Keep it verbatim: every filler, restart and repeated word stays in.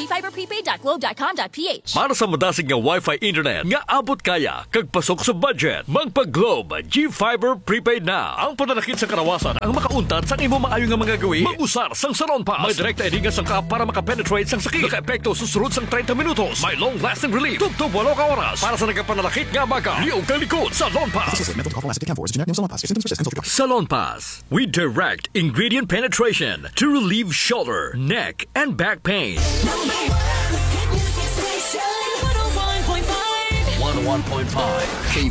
fiber prepaid dot globe dot com dot p h. Para sa madasig nga Wi-Fi internet nga abot kaya kag pasok sa budget, magpa-Globe G-Fiber Prepaid na. Ang pananakit sa karawasan ang makauntat sang imo maayo nga mga gawi. Mag-usar sang Salon Pass. May direkta edinga sang ka para makapenetrate sang sakit. Naka-epekto susunod sang thirty minutos. May long-lasting relief. Tugtog walo ka oras. Para sa nagapananakit nga baka. Liog kang likod. Salon Pass. Salon Pass. We direct ingredient penetration to relieve shoulder, neck, and back pain. one oh one point five